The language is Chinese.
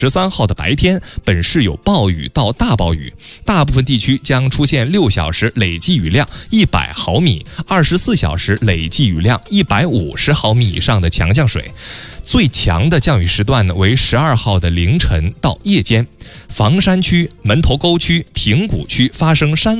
13号的白天，本市有暴雨到大暴雨，大部分地区将出现6小时累计雨量100毫米、24小时累计雨量150毫米以上的强降水。最强的降雨时段呢为12号的凌晨到夜间，房山区、门头沟区、平谷区发生山